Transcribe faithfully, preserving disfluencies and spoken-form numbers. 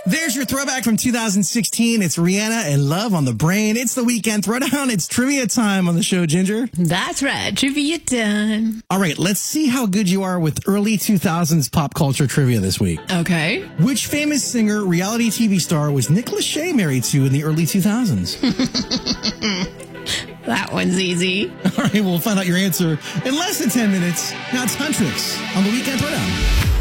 There's your throwback from two thousand sixteen. It's Rihanna and Love on the Brain. It's the weekend throwdown. It's trivia time on the show, Ginger. That's right. Trivia time. All right, let's see how good you are with early two thousands pop culture trivia this week. Okay. Which famous singer, reality T V star was Nick Lachey married to in the early two thousands? That one's easy. All right, we'll find out your answer in less than ten minutes. Now it's Huntrix on the weekend throwdown.